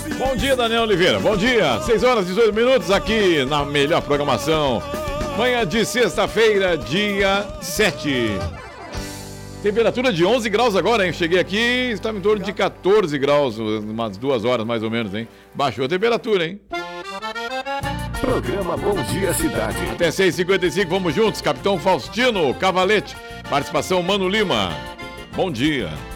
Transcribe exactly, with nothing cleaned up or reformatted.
Bom dia, Daniel Oliveira. Bom dia. seis horas e dezoito minutos aqui na melhor programação. Manhã de sexta-feira, dia sete. Temperatura de onze graus agora, hein? Cheguei aqui, estava em torno de catorze graus, umas duas horas mais ou menos, hein? Baixou a temperatura, hein? Programa Bom Dia Cidade. Até seis e cinquenta e cinco, vamos juntos. Capitão Faustino Cavalete. Participação Mano Lima. Bom dia.